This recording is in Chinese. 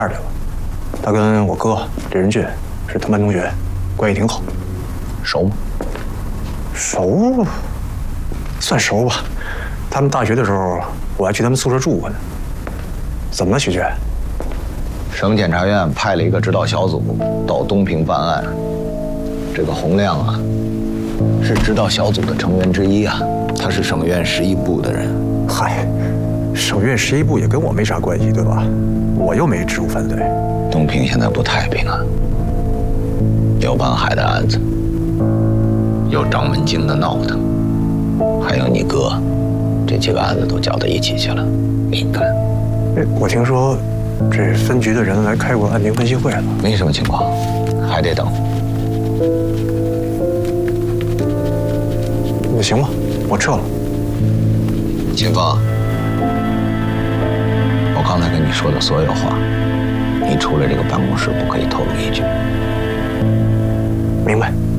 来了。他跟我哥李仁俊是同班同学，关系挺好。 熟吗？ 熟，算熟吧。他们大学的时候，我还去他们宿舍住过呢。怎么了，许娟？ 省检察院派了一个指导小组到东平办案。这个洪亮啊，是指导小组的成员之一啊。他是省院11部的人。 嗨，省院11部也跟我没啥关系，对吧？我又没职务犯罪。 东平现在不太平啊，有办海的案子，有张文京的闹腾，还有你哥，这几个案子都搅到一起去了，敏感。 我听说，这分局的人来开过案情分析会了。 没什么情况，还得等。 那行吧，我撤了。 秦风，我刚才跟你说的所有话，你出了这个办公室不可以透露一句。 明白。